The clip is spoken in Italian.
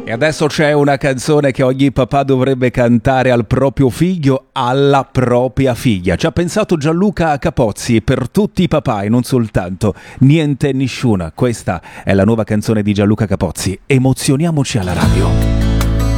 E adesso c'è una canzone che ogni papà dovrebbe cantare al proprio figlio, alla propria figlia. Ci ha pensato Gianluca Capozzi per tutti i papà e non soltanto. Niente nessuna. Questa è la nuova canzone di Gianluca Capozzi. Emozioniamoci alla radio.